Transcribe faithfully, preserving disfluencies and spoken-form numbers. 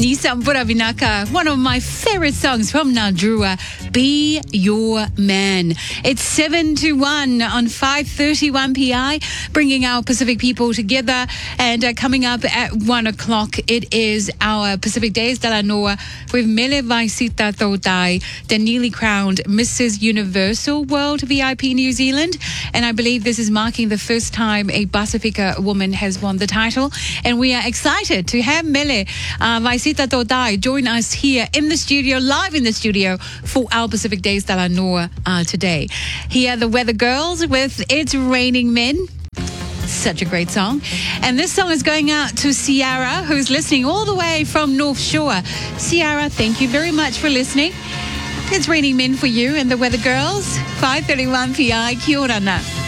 Nisampura Vinaka, one of my favorite songs from Nadrua, Be Your Man. It's seven to one on five thirty-one P I, bringing our Pacific people together. And uh, coming up at one o'clock, it is our Pacific Days de la Noa with Mele Vaisita Thotai, the newly crowned Missus Universal World V I P New Zealand. And I believe this is marking the first time a Pasifika woman has won the title. And we are excited to have Mele uh, Vaisita Thotai join us here in the studio, live in the studio for our Pacific Days de la Noa uh, today. Here are the Weather Girls with It's Raining Men. Such a great song. And this song is going out to Ciara, who's listening all the way from North Shore. Ciara, thank you very much for listening. It's Raining Men for you and the Weather Girls. five thirty-one P I. Kia ora na.